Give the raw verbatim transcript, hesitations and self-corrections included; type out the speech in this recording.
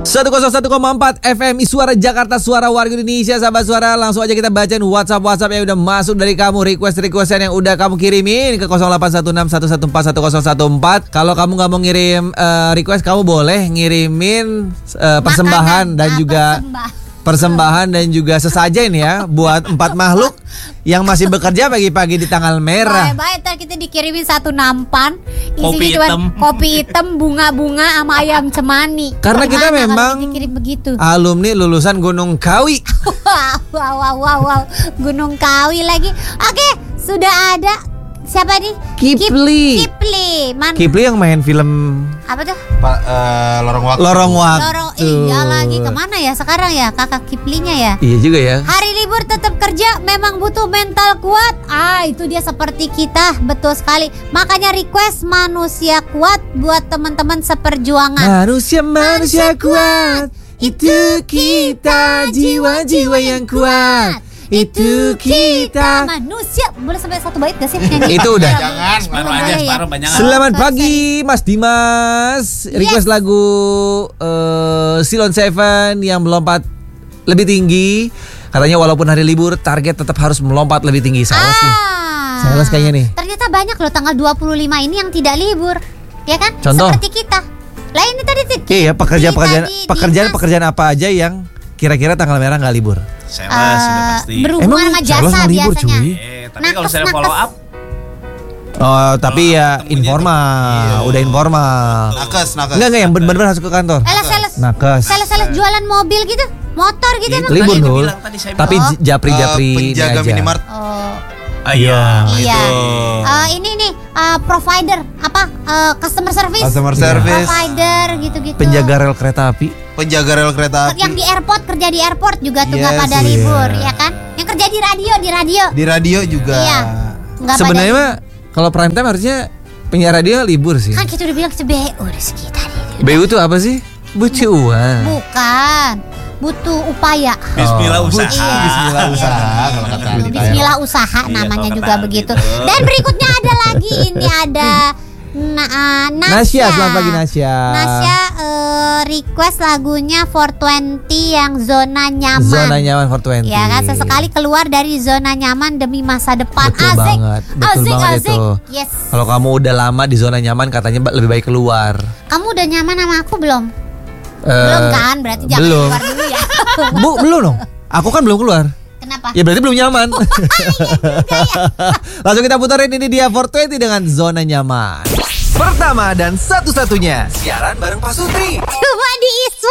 seratus satu koma empat F M Suara Jakarta, suara warga Indonesia. Sahabat suara, langsung aja kita bacain WhatsApp-WhatsApp yang udah masuk dari kamu. Request-requestan yang udah kamu kirimin ke nol delapan satu enam satu satu empat satu nol satu empat. Kalau kamu gak mau ngirim uh, request, kamu boleh ngirimin uh, persembahan dan juga persembahan dan juga sesajen ya buat empat makhluk yang masih bekerja pagi-pagi di tanggal merah. Baik-baik, ntar kita dikirimin satu nampan kopi isinya hitam, kopi hitam, bunga-bunga sama ayam cemani. Karena kita Gimana memang kalau dikirim begitu? alumni lulusan Gunung Kawi. Wow, wow, wow, wow, wow. Gunung Kawi lagi. Oke, sudah ada. Siapa nih? Kipli. Kip, Kipli. Man. Kipli yang main film Apa tuh? Pak uh, lorong waktu. Lorong Waktu. Lorong, iya lagi kemana ya sekarang ya kakak Kiplinya ya? Iya juga ya. Hari libur tetap kerja, memang butuh mental kuat. Ah, itu dia seperti kita, betul sekali. Makanya request manusia kuat buat teman-teman seperjuangan. Manusia manusia kuat, itu kita, jiwa-jiwa yang kuat, itu kita. Manusia. Boleh sampai satu bait gak sih nyanyi? Itu udah. Jangan. Separuh aja, separuh banyak. Selamat pagi Mas Dimas. Request Yes. lagu uh, Silon Seven yang melompat lebih tinggi. Katanya walaupun hari libur, target tetap harus melompat lebih tinggi. Sales nih. Ah, Sales kayaknya nih. ternyata banyak loh tanggal dua puluh lima ini yang tidak libur. Ya kan? Contoh? Seperti kita. Lah ini tadi tuh. Iya, pekerjaan-pekerjaan Tadi pekerjaan-pekerjaan apa aja yang kira-kira tanggal merah nggak libur? Sales Eh, sudah pasti. berhubungan sama Sales jasa nggak libur, biasanya. cuy? Eh, tapi Nakes, kalau saya nakes. follow up, Oh, tapi Kalau ya ketemunya informal, Iya. udah informal. Nakes, nakes. Enggak enggak yang benar-benar harus ke kantor. Sales sales. Nakes. Sales sales jualan mobil gitu. Motor gitu Itu emang. Libur tadi Nul. dibilang, tadi saya Tapi bilang. j- japri-japri Uh, ini penjaga aja. minimart. Oh. ah, iya. Iya. Itu. Eh, ini nih eh, provider apa eh, customer service. Customer Iya. service. Provider gitu-gitu. Penjaga rel kereta api. Penjaga rel kereta api. Yang di airport, kerja di airport juga tuh nggak Yes, pada iya. libur, ya kan? Yang kerja di radio, di radio. Di radio juga. Iya. Nggak Sebenarnya pada. mah kalau prime time harusnya penyiar radio libur sih. Kan kita udah bilang ke B U udah sekitar ini. B U tuh apa sih? Butuh uang. Bukan. Butuh upaya. Bismillah Oh. usaha. Iya. Bismillah usaha kalau kata Alita. Bismillah usaha Iya, namanya kalau juga kata begitu. gitu. Dan berikutnya ada lagi ini ada na uh, Nasya. Nasya, selamat pagi Nasya. Nasya eh, request lagunya four twenty yang zona nyaman. Zona nyaman four twenty. Ya kan, sesekali keluar dari zona nyaman demi masa depan. Betul Asik. banget, betul Asik, banget asik. itu. Yes. Kalau kamu udah lama di zona nyaman, katanya ba- lebih baik keluar. Kamu udah nyaman sama aku belum? Eh, belum kan? Berarti jangan belum. keluar dulu ya. Bu, belum dong. Aku kan belum keluar. Kenapa? Ya berarti belum nyaman. Langsung kita puterin ini dia four twenty dengan zona nyaman. Pertama dan satu-satunya siaran bareng Pak Sutri. Cuma di Iswa